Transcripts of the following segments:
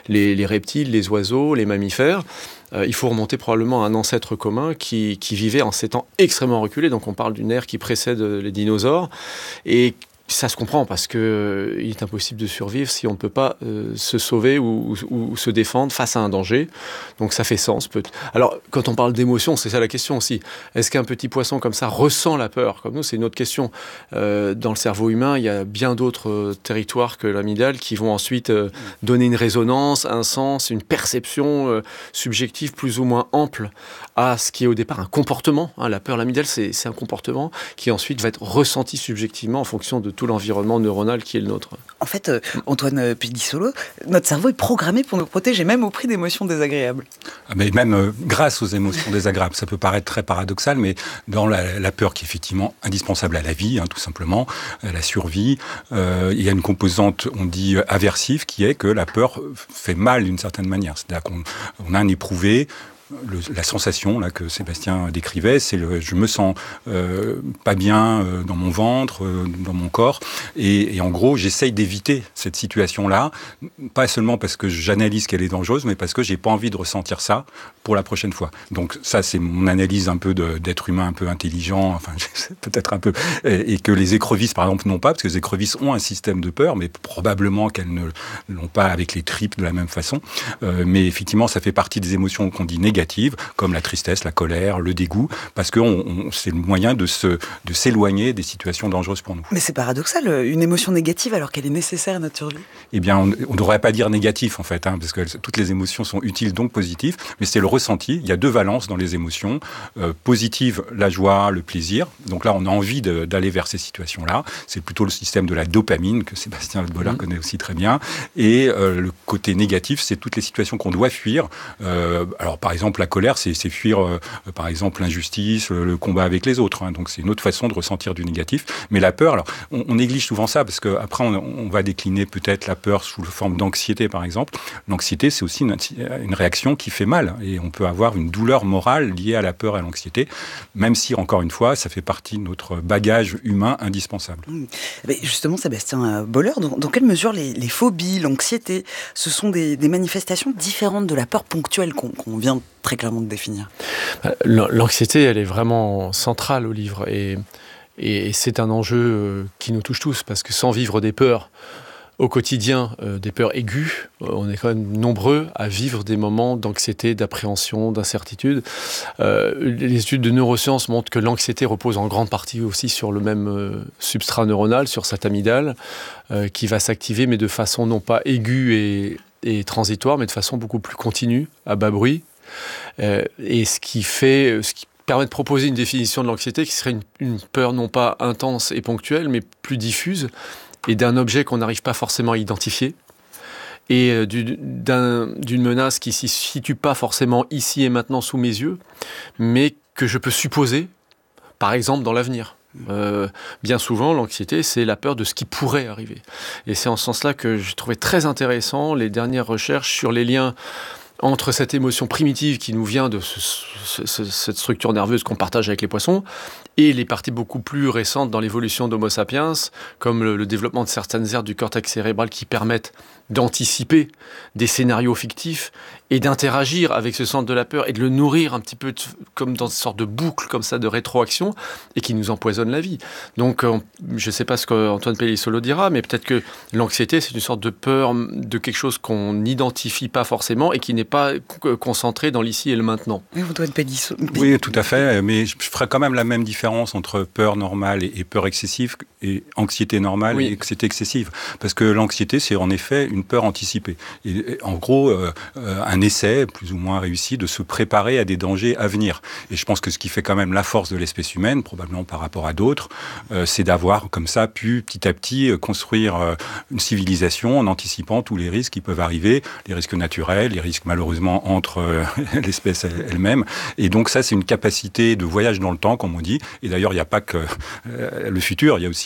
les reptiles, les oiseaux, les mammifères. Il faut remonter probablement à un ancêtre commun qui vivait en ces temps extrêmement reculés. Donc on parle d'une ère qui précède les dinosaures. Et ça se comprend parce qu'il est impossible de survivre si on ne peut pas se sauver ou se défendre face à un danger. Donc ça fait sens. Alors quand on parle d'émotion, c'est ça la question aussi. Est-ce qu'un petit poisson comme ça ressent la peur comme nous? C'est une autre question. Dans le cerveau humain, il y a bien d'autres territoires que l'amygdale qui vont ensuite donner une résonance, un sens, une perception subjective plus ou moins ample à ce qui est au départ un comportement. La peur, l'amygdale, c'est un comportement qui ensuite va être ressenti subjectivement en fonction de tout l'environnement neuronal qui est le nôtre. En fait, Antoine Pedisolo, notre cerveau est programmé pour nous protéger, même au prix d'émotions désagréables. Mais même grâce aux émotions désagréables. Ça peut paraître très paradoxal, mais dans la peur qui est effectivement indispensable à la vie, tout simplement, à la survie, il y a une composante, on dit, aversive, qui est que la peur fait mal d'une certaine manière. C'est-à-dire qu'on a un éprouvé. La sensation là que Sébastien décrivait, c'est je me sens pas bien dans mon ventre, dans mon corps, et en gros j'essaye d'éviter cette situation-là, pas seulement parce que j'analyse qu'elle est dangereuse, mais parce que j'ai pas envie de ressentir ça pour la prochaine fois. Donc ça c'est mon analyse un peu d'être humain un peu intelligent, enfin peut-être un peu, et que les écrevisses par exemple n'ont pas, parce que les écrevisses ont un système de peur, mais probablement qu'elles ne l'ont pas avec les tripes de la même façon. Mais effectivement ça fait partie des émotions qu'on dit négatives, comme la tristesse, la colère, le dégoût, parce que c'est le moyen de s'éloigner des situations dangereuses pour nous. Mais c'est paradoxal, une émotion négative alors qu'elle est nécessaire à notre survie. Eh bien, on ne devrait pas dire négatif en fait, parce que toutes les émotions sont utiles, donc positives, mais c'est le ressenti. Il y a deux valences dans les émotions. Positive, la joie, le plaisir. Donc là, on a envie d'aller vers ces situations-là. C'est plutôt le système de la dopamine, que Sébastien Bollard connaît aussi très bien. Et le côté négatif, c'est toutes les situations qu'on doit fuir. Alors, par exemple, la colère, c'est fuir, par exemple, l'injustice, le combat avec les autres. Donc, c'est une autre façon de ressentir du négatif. Mais la peur, alors, on néglige souvent ça, parce qu'après, on va décliner peut-être la peur sous la forme d'anxiété, par exemple. L'anxiété, c'est aussi une réaction qui fait mal. Et on peut avoir une douleur morale liée à la peur et à l'anxiété, même si, encore une fois, ça fait partie de notre bagage humain indispensable. Mais justement, Sébastien Bollard, dans quelle mesure les phobies, l'anxiété, ce sont des manifestations différentes de la peur ponctuelle qu'on vient très clairement de définir? L'anxiété, elle est vraiment centrale au livre et c'est un enjeu qui nous touche tous parce que sans vivre des peurs au quotidien, des peurs aiguës, on est quand même nombreux à vivre des moments d'anxiété, d'appréhension, d'incertitude. Les études de neurosciences montrent que l'anxiété repose en grande partie aussi sur le même substrat neuronal, sur cette amygdale, qui va s'activer mais de façon non pas aiguë et transitoire, mais de façon beaucoup plus continue, à bas bruit. Et ce qui permet de proposer une définition de l'anxiété qui serait une peur non pas intense et ponctuelle, mais plus diffuse, et d'un objet qu'on n'arrive pas forcément à identifier, et d'une menace qui ne se situe pas forcément ici et maintenant sous mes yeux, mais que je peux supposer, par exemple, dans l'avenir. Bien souvent, l'anxiété, c'est la peur de ce qui pourrait arriver. Et c'est en ce sens-là que j'ai trouvé très intéressant les dernières recherches sur les liens entre cette émotion primitive qui nous vient de cette structure nerveuse qu'on partage avec les poissons et les parties beaucoup plus récentes dans l'évolution d'Homo sapiens, comme le développement de certaines aires du cortex cérébral qui permettent d'anticiper des scénarios fictifs et d'interagir avec ce centre de la peur et de le nourrir un petit peu comme dans une sorte de boucle comme ça de rétroaction et qui nous empoisonne la vie. Donc je ne sais pas ce qu'Antoine Pedisolo dira, mais peut-être que l'anxiété c'est une sorte de peur de quelque chose qu'on n'identifie pas forcément et qui n'est pas concentré dans l'ici et le maintenant. Oui, Antoine Pedisolo. Oui, tout à fait, mais je ferai quand même la même différence entre peur normale et peur excessive et anxiété normale et anxiété excessive. Parce que l'anxiété, c'est en effet une peur anticipée. Et en gros, un essai, plus ou moins réussi, de se préparer à des dangers à venir. Et je pense que ce qui fait quand même la force de l'espèce humaine, probablement par rapport à d'autres, c'est d'avoir comme ça pu petit à petit construire une civilisation en anticipant tous les risques qui peuvent arriver, les risques naturels, les risques malheureusement entre l'espèce elle-même. Et donc ça, c'est une capacité de voyage dans le temps, comme on dit. Et d'ailleurs, il n'y a pas que le futur, il y a aussi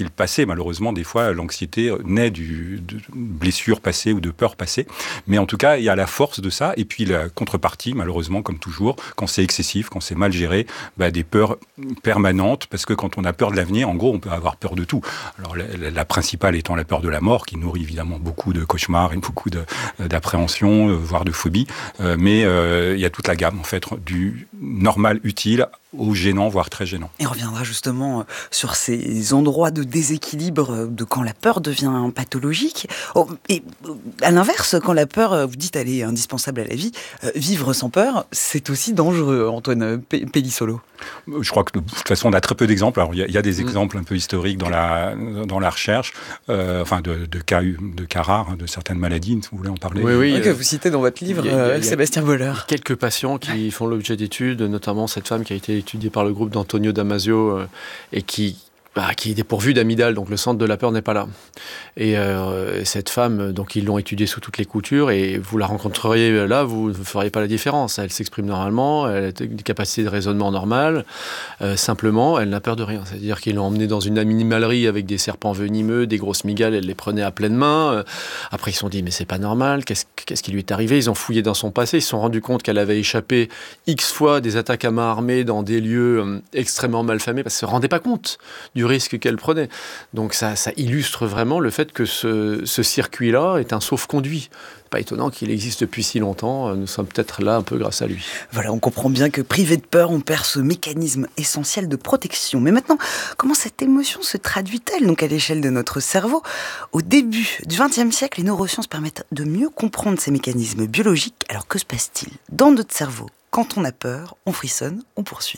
le passé. Malheureusement, des fois, l'anxiété naît de blessures passées ou de peurs passées. Mais en tout cas, il y a la force de ça. Et puis la contrepartie, malheureusement, comme toujours, quand c'est excessif, quand c'est mal géré, des peurs permanentes. Parce que quand on a peur de l'avenir, en gros, on peut avoir peur de tout. Alors la principale étant la peur de la mort, qui nourrit évidemment beaucoup de cauchemars et beaucoup d'appréhension, voire de phobie. Mais il y a toute la gamme, en fait, du normal, utile, au gênant, voire très gênant. Et on reviendra justement sur ces endroits de déséquilibre, de quand la peur devient pathologique. Et à l'inverse, quand la peur, vous dites, elle est indispensable à la vie, vivre sans peur, c'est aussi dangereux, Antoine Pellissolo. Je crois que de toute façon, on a très peu d'exemples. Alors, il y a des exemples un peu historiques dans la recherche, de cas rares, de certaines maladies, si vous voulez en parler. Oui, que vous citez dans votre livre, Sébastien Boller. Quelques patients qui font l'objet d'études, notamment cette femme qui a été étudiée par le groupe d'Antonio Damasio et qui est dépourvue d'amygdale, donc le centre de la peur n'est pas là. Et cette femme, donc ils l'ont étudiée sous toutes les coutures, et vous la rencontreriez là, vous ne feriez pas la différence. Elle s'exprime normalement, elle a des capacités de raisonnement normales, simplement, elle n'a peur de rien. C'est-à-dire qu'ils l'ont emmenée dans une animalerie avec des serpents venimeux, des grosses mygales, elle les prenait à pleine main. Après, ils se sont dit, mais c'est pas normal, qu'est-ce qui lui est arrivé ? Ils ont fouillé dans son passé, ils se sont rendus compte qu'elle avait échappé X fois des attaques à main armée dans des lieux extrêmement malfamés, parce qu'elle ne se rendait pas compte du risque qu'elle prenait. Donc ça illustre vraiment le fait que ce circuit-là est un sauf-conduit. Pas étonnant qu'il existe depuis si longtemps. Nous sommes peut-être là un peu grâce à lui. Voilà, on comprend bien que privé de peur, on perd ce mécanisme essentiel de protection. Mais maintenant, comment cette émotion se traduit-elle donc à l'échelle de notre cerveau ? Au début du XXe siècle, les neurosciences permettent de mieux comprendre ces mécanismes biologiques. Alors que se passe-t-il dans notre cerveau ? Quand on a peur, on frissonne, on poursuit.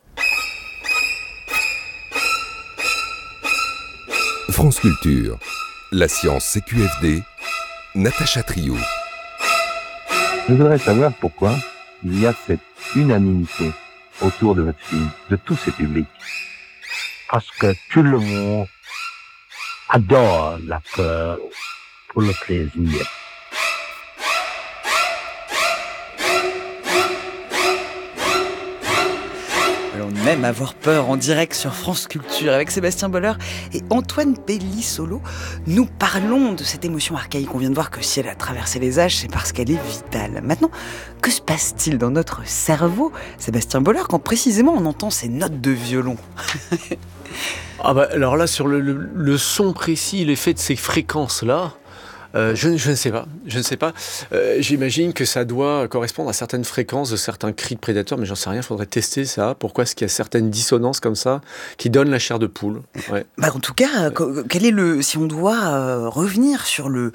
France Culture, la science CQFD, Natacha Trio. Je voudrais savoir pourquoi il y a cette unanimité autour de votre film, de tous ces publics. Parce que tout le monde adore la peur pour le plaisir. On aime avoir peur en direct sur France Culture avec Sébastien Boller et Antoine Pellissolo. Nous parlons de cette émotion archaïque. On vient de voir que si elle a traversé les âges, c'est parce qu'elle est vitale. Maintenant, que se passe-t-il dans notre cerveau, Sébastien Boller, quand précisément on entend ces notes de violon ? Alors là, sur le son précis, l'effet de ces fréquences-là, je ne sais pas. J'imagine que ça doit correspondre à certaines fréquences de certains cris de prédateurs, mais j'en sais rien, il faudrait tester ça. Pourquoi est-ce qu'il y a certaines dissonances comme ça qui donnent la chair de poule ? Ouais. En tout cas, quel est si on doit revenir sur le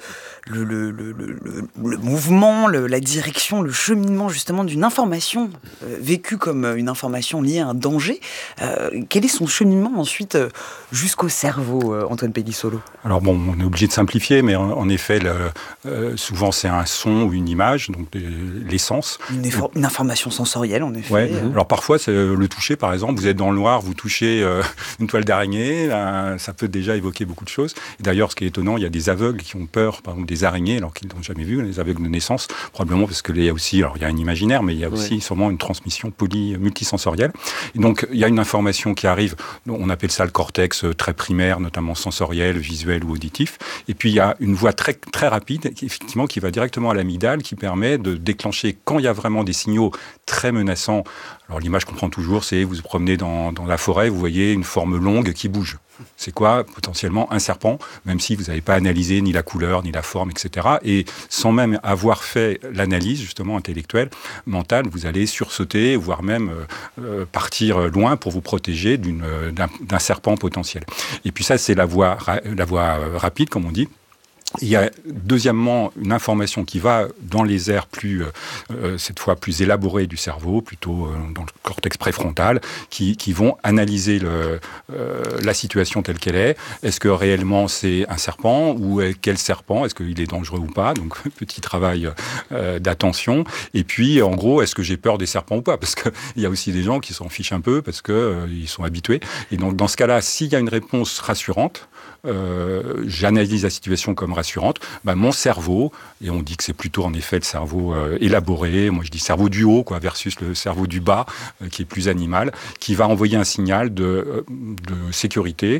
mouvement, la direction, le cheminement justement d'une information vécue comme une information liée à un danger, quel est son cheminement ensuite jusqu'au cerveau, Antoine Pellissolo ? Alors bon, on est obligé de simplifier, mais en effet, souvent c'est un son ou une image, donc les sens. Une information sensorielle, en effet. Ouais. Alors parfois, c'est le toucher, par exemple. Vous êtes dans le noir, vous touchez une toile d'araignée, ça peut déjà évoquer beaucoup de choses. Et d'ailleurs, ce qui est étonnant, il y a des aveugles qui ont peur, par exemple, des araignées, alors qu'ils n'ont jamais vu, les aveugles de naissance, probablement parce qu'il y a aussi, alors il y a un imaginaire, mais il y a aussi sûrement une transmission multisensorielle. Et donc, il y a une information qui arrive, on appelle ça le cortex très primaire, notamment sensoriel, visuel ou auditif. Et puis, il y a une voie très rapide, effectivement, qui va directement à l'amygdale, qui permet de déclencher, quand il y a vraiment des signaux très menaçants. Alors l'image qu'on prend toujours, c'est vous vous promenez dans la forêt, vous voyez une forme longue qui bouge. C'est quoi ? Potentiellement un serpent, même si vous n'avez pas analysé ni la couleur, ni la forme, etc. Et sans même avoir fait l'analyse, justement, intellectuelle, mentale, vous allez sursauter, voire même partir loin pour vous protéger d'un serpent potentiel. Et puis ça, c'est la voie rapide, comme on dit. Il y a deuxièmement une information qui va dans les aires cette fois plus élaborées du cerveau, plutôt dans le cortex préfrontal, qui vont analyser la situation telle qu'elle est. Est-ce que réellement c'est un serpent ou quel serpent ? Est-ce qu'il est dangereux ou pas ? Donc petit travail d'attention. Et puis en gros, est-ce que j'ai peur des serpents ou pas ? Parce qu'il y a aussi des gens qui s'en fichent un peu parce qu'ils sont habitués. Et donc dans ce cas-là, s'il y a une réponse rassurante, j'analyse la situation comme rassurante, mon cerveau, et on dit que c'est plutôt en effet le cerveau élaboré, moi je dis cerveau du haut versus le cerveau du bas qui est plus animal, qui va envoyer un signal de sécurité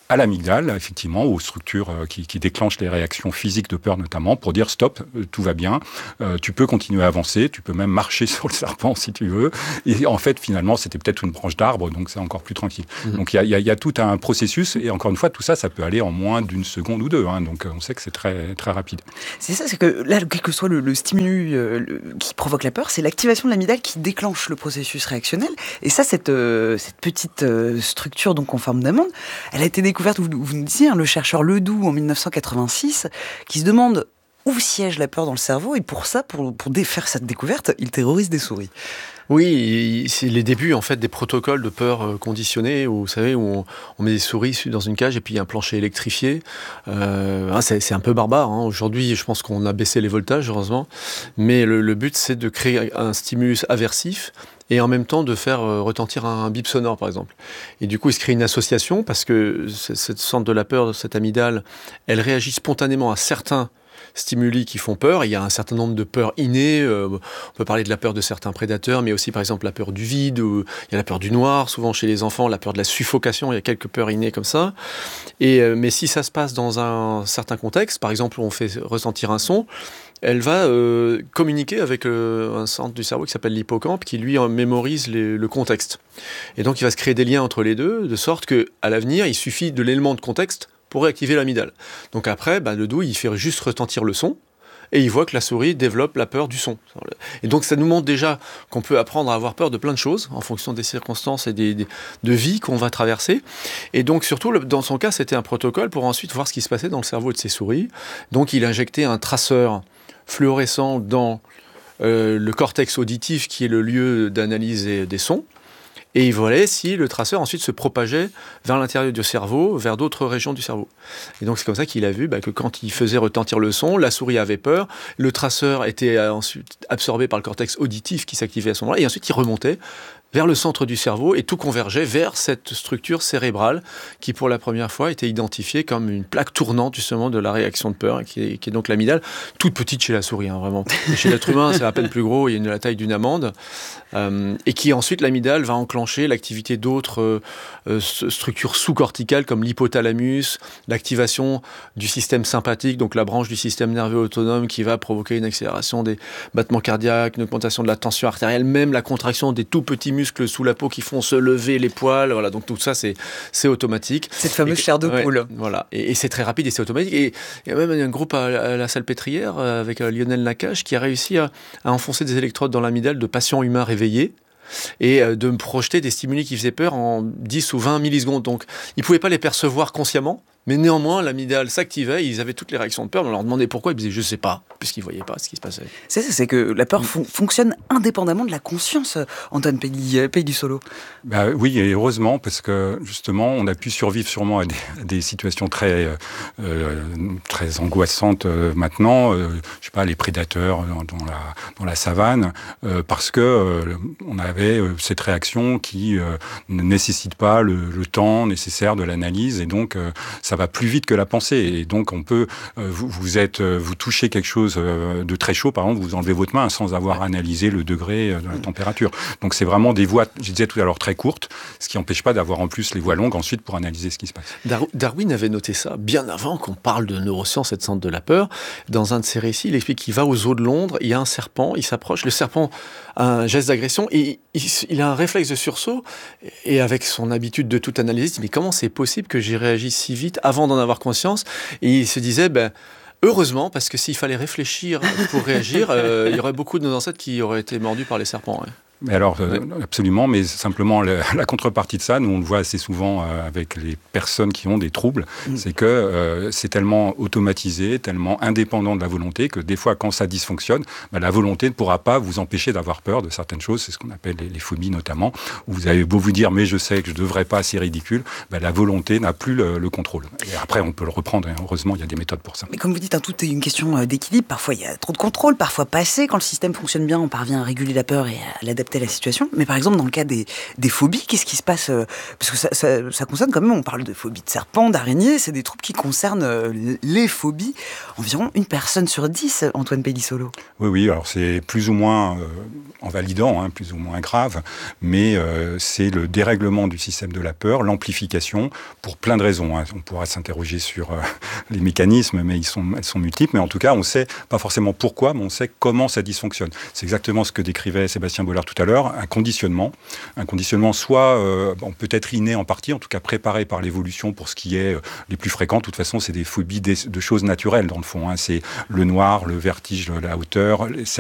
à l'amygdale, effectivement, aux structures qui déclenchent les réactions physiques de peur notamment, pour dire stop, tout va bien, tu peux continuer à avancer, tu peux même marcher sur le serpent si tu veux. Et en fait, finalement, c'était peut-être une branche d'arbre, donc c'est encore plus tranquille. Donc il y a tout un processus, et encore une fois, tout ça peut aller en moins d'une seconde ou deux. Donc on sait que c'est très, très rapide. C'est ça, c'est que là, quel que soit le stimulus qui provoque la peur, c'est l'activation de l'amygdale qui déclenche le processus réactionnel. Et ça, cette petite structure donc en forme d'amande, elle a été découverte, vous nous disiez, le chercheur Ledoux en 1986, qui se demande où siège la peur dans le cerveau, et pour ça, pour défaire cette découverte, il terrorise des souris. Oui, c'est les débuts en fait des protocoles de peur conditionnés, où, vous savez, où on met des souris dans une cage et puis il y a un plancher électrifié. C'est un peu barbare. Aujourd'hui, je pense qu'on a baissé les voltages, heureusement. Mais le but, c'est de créer un stimulus aversif et en même temps de faire retentir un bip sonore, par exemple. Et du coup, il se crée une association parce que cette centre de la peur, cette amygdale, elle réagit spontanément à certains stimuli qui font peur. Il y a un certain nombre de peurs innées. On peut parler de la peur de certains prédateurs, mais aussi par exemple la peur du vide, ou il y a la peur du noir, souvent chez les enfants, la peur de la suffocation, il y a quelques peurs innées comme ça. Mais si ça se passe dans un certain contexte, par exemple on fait ressentir un son, elle va communiquer avec un centre du cerveau qui s'appelle l'hippocampe, qui lui mémorise le contexte. Et donc il va se créer des liens entre les deux, de sorte qu'à l'avenir, il suffit de l'élément de contexte pour réactiver l'amygdale. Donc après, Ledoux, il fait juste retentir le son, et il voit que la souris développe la peur du son. Et donc ça nous montre déjà qu'on peut apprendre à avoir peur de plein de choses, en fonction des circonstances et de vie qu'on va traverser. Et donc surtout, dans son cas, c'était un protocole pour ensuite voir ce qui se passait dans le cerveau de ces souris. Donc il injectait un traceur fluorescent dans le cortex auditif, qui est le lieu d'analyse des sons. Et il voyait si le traceur ensuite se propageait vers l'intérieur du cerveau, vers d'autres régions du cerveau. Et donc c'est comme ça qu'il a vu que quand il faisait retentir le son, la souris avait peur, le traceur était ensuite absorbé par le cortex auditif qui s'activait à ce moment-là, et ensuite il remontait vers le centre du cerveau, et tout convergeait vers cette structure cérébrale qui, pour la première fois, était identifiée comme une plaque tournante, justement, de la réaction de peur, qui est donc l'amygdale, toute petite chez la souris, vraiment. Et chez l'être humain, c'est à peine plus gros, il y a la taille d'une amande, et qui, ensuite, l'amygdale va enclencher l'activité d'autres structures sous-corticales, comme l'hypothalamus, l'activation du système sympathique, donc la branche du système nerveux autonome qui va provoquer une accélération des battements cardiaques, une augmentation de la tension artérielle, même la contraction des tout petits muscles sous la peau qui font se lever les poils, voilà, donc tout ça c'est automatique. Cette fameuse chair de poule. Voilà, et c'est très rapide et c'est automatique. Et il y a même un groupe à la Salpêtrière avec Lionel Nakache qui a réussi à enfoncer des électrodes dans l'amygdale de patients humains réveillés et de me projeter des stimuli qui faisaient peur en 10 ou 20 millisecondes. Donc ils ne pouvaient pas les percevoir consciemment, mais néanmoins l'amygdale s'activait, ils avaient toutes les réactions de peur. On leur demandait pourquoi, ils disaient je sais pas, puisqu'ils ne voyaient pas ce qui se passait. C'est que la peur fonctionne indépendamment de la conscience, Antoine Pays du Solo. Oui, et heureusement, parce que justement on a pu survivre sûrement à des situations très angoissantes maintenant, je sais pas, les prédateurs dans la savane, parce que on avait cette réaction qui ne nécessite pas le temps nécessaire de l'analyse, et donc ça va plus vite que la pensée. Et donc on peut, vous touchez quelque chose de très chaud, par exemple, vous enlevez votre main sans avoir analysé le degré de la température. Donc c'est vraiment des voies, je disais tout à l'heure, très courtes, ce qui n'empêche pas d'avoir en plus les voies longues ensuite pour analyser ce qui se passe. Darwin avait noté ça bien avant qu'on parle de neurosciences et de centre de la peur. Dans un de ses récits, il explique qu'il va aux eaux de Londres, il y a un serpent, il s'approche, le serpent a un geste d'agression et il a un réflexe de sursaut, et avec son habitude de tout analyser, il dit mais comment c'est possible que j'ai réagi si vite avant d'en avoir conscience? Et il se disait heureusement, parce que s'il fallait réfléchir pour réagir, il y aurait beaucoup de nos ancêtres qui auraient été mordus par les serpents. Ouais. Mais alors, absolument, mais simplement la contrepartie de ça, nous on le voit assez souvent avec les personnes qui ont des troubles, c'est que c'est tellement automatisé, tellement indépendant de la volonté, que des fois quand ça dysfonctionne, la volonté ne pourra pas vous empêcher d'avoir peur de certaines choses, c'est ce qu'on appelle les phobies notamment, où vous avez beau vous dire mais je sais que je ne devrais pas, c'est ridicule, la volonté n'a plus le contrôle. Et après on peut le reprendre, et heureusement il y a des méthodes pour ça. Mais comme vous dites, tout est une question d'équilibre, parfois il y a trop de contrôle, parfois pas assez. Quand le système fonctionne bien, on parvient à réguler la peur et à l'adapter adapter à la situation. Mais par exemple, dans le cas des phobies, qu'est-ce qui se passe parce que ça concerne quand même, on parle de phobie de serpents, d'araignées, c'est des troubles qui concernent les phobies. Environ 1 personne sur 10, Antoine Pellissolo. Oui, alors c'est plus ou moins invalidant, plus ou moins grave, mais c'est le dérèglement du système de la peur, l'amplification, pour plein de raisons. On pourra s'interroger sur les mécanismes, mais elles sont multiples. Mais en tout cas, on sait pas forcément pourquoi, mais on sait comment ça dysfonctionne. C'est exactement ce que décrivait Sébastien Bollard tout à l'heure, un conditionnement soit peut être inné en partie, en tout cas préparé par l'évolution pour ce qui est les plus fréquents. De toute façon, c'est des phobies de choses naturelles dans le fond. C'est le noir, le vertige, la hauteur,